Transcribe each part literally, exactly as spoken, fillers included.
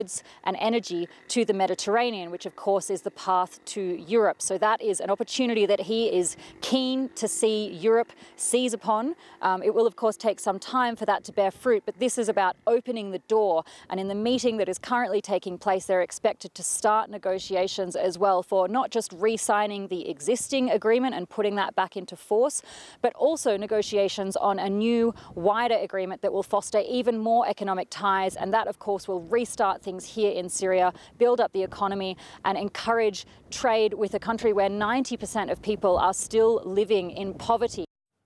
and energy to the Mediterranean, which of course is the path to Europe. So that is an opportunity that he is keen to see Europe seize upon. Um, it will of course take some time for that to bear fruit, but this is about opening the door. And in the meeting that is currently taking place, they're expected to start negotiations as well for not just re-signing the existing agreement and putting that back into force, but also negotiations on a new, wider agreement that will foster even more economic ties. And that of course will restart things here in Syria, build up the economy and encourage trade with a country where ninety percent of people are still living in poverty.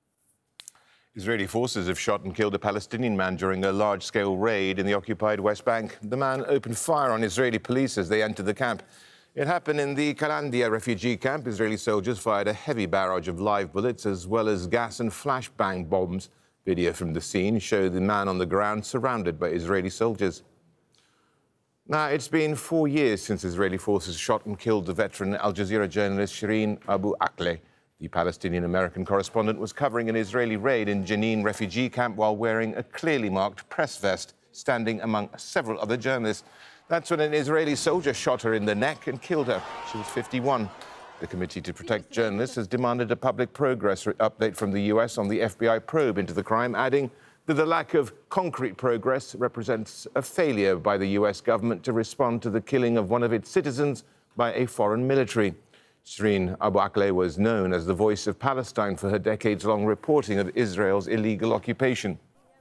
Israeli forces have shot and killed a Palestinian man during a large-scale raid in the occupied West Bank. The man opened fire on Israeli police as they entered the camp. It happened in the Kalandia refugee camp. Israeli soldiers fired a heavy barrage of live bullets as well as gas and flashbang bombs. Video from the scene showed the man on the ground surrounded by Israeli soldiers. Now, it's been four years since Israeli forces shot and killed the veteran Al Jazeera journalist Shireen Abu Akleh. The Palestinian-American correspondent was covering an Israeli raid in Jenin refugee camp while wearing a clearly marked press vest, standing among several other journalists. That's when an Israeli soldier shot her in the neck and killed her. She was fifty-one. The Committee to Protect Journalists has demanded a public progress update from the U S on the F B I probe into the crime, adding that the lack of concrete progress represents a failure by the U S government to respond to the killing of one of its citizens by a foreign military. Shireen Abu Akleh was known as the voice of Palestine for her decades-long reporting of Israel's illegal occupation.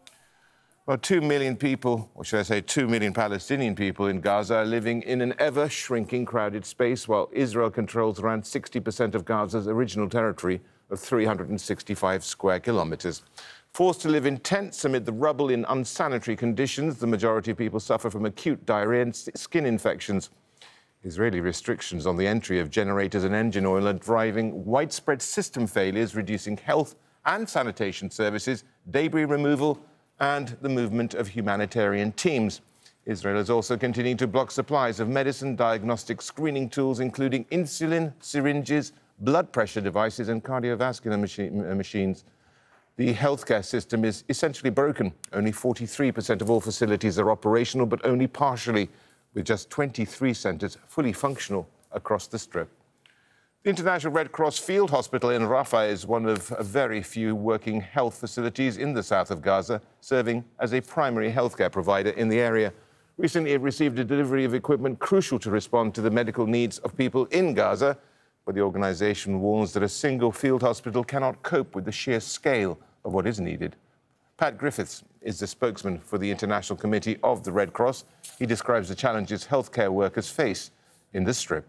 Well, two million people, or should I say two million Palestinian people in Gaza are living in an ever-shrinking crowded space, while Israel controls around sixty percent of Gaza's original territory of three hundred sixty-five square kilometres. Forced to live in tents amid the rubble in unsanitary conditions, the majority of people suffer from acute diarrhea and skin infections. Israeli restrictions on the entry of generators and engine oil are driving widespread system failures, reducing health and sanitation services, debris removal, and the movement of humanitarian teams. Israel is also continuing to block supplies of medicine, diagnostic screening tools, including insulin, syringes, blood pressure devices, and cardiovascular machi- machines. The healthcare system is essentially broken. Only forty-three percent of all facilities are operational, but only partially, with just twenty-three centres fully functional across the Strip. The International Red Cross Field Hospital in Rafah is one of a very few working health facilities in the south of Gaza, serving as a primary healthcare provider in the area. Recently, it received a delivery of equipment crucial to respond to the medical needs of people in Gaza, but the organisation warns that a single field hospital cannot cope with the sheer scale of what is needed. Pat Griffiths is the spokesman for the International Committee of the Red Cross. He describes the challenges healthcare workers face in the Strip.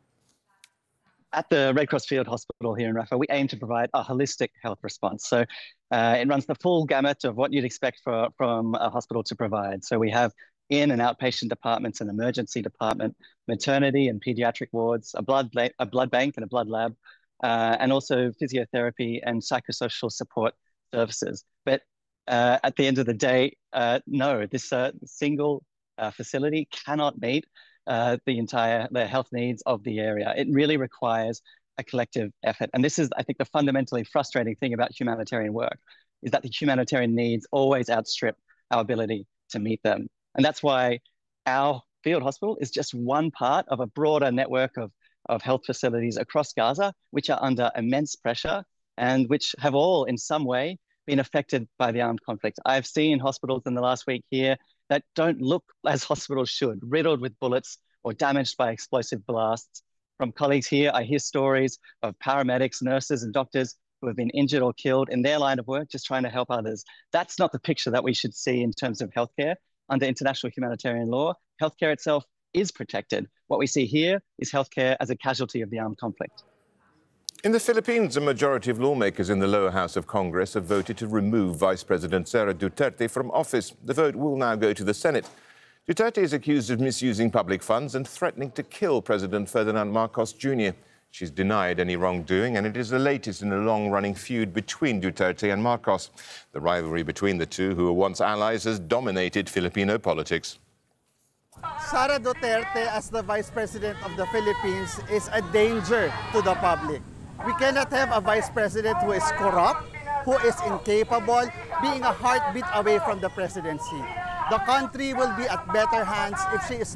At the Red Cross Field Hospital here in Rafah, we aim to provide a holistic health response. So uh, it runs the full gamut of what you'd expect for, from a hospital to provide. So we have in and outpatient departments, an emergency department, maternity and pediatric wards, a blood, a blood bank and a blood lab, uh, and also physiotherapy and psychosocial support services. But uh, at the end of the day, uh, no, this uh, single uh, facility cannot meet Uh, the entire the health needs of the area. It really requires a collective effort. And this is, I think, the fundamentally frustrating thing about humanitarian work, is that the humanitarian needs always outstrip our ability to meet them. And that's why our field hospital is just one part of a broader network of, of health facilities across Gaza, which are under immense pressure and which have all in some way been affected by the armed conflict. I've seen hospitals in the last week here that don't look as hospitals should, riddled with bullets or damaged by explosive blasts. From colleagues here, I hear stories of paramedics, nurses, and doctors who have been injured or killed in their line of work just trying to help others. That's not the picture that we should see in terms of healthcare. Under international humanitarian law, healthcare itself is protected. What we see here is healthcare as a casualty of the armed conflict. In the Philippines, a majority of lawmakers in the lower house of Congress have voted to remove Vice President Sara Duterte from office. The vote will now go to the Senate. Duterte is accused of misusing public funds and threatening to kill President Ferdinand Marcos Junior She's denied any wrongdoing, and it is the latest in a long-running feud between Duterte and Marcos. The rivalry between the two, who were once allies, has dominated Filipino politics. Sara Duterte, as the Vice President of the Philippines, is a danger to the public. We cannot have a Vice President who is corrupt, who is incapable, being a heartbeat away from the presidency. The country will be at better hands if she is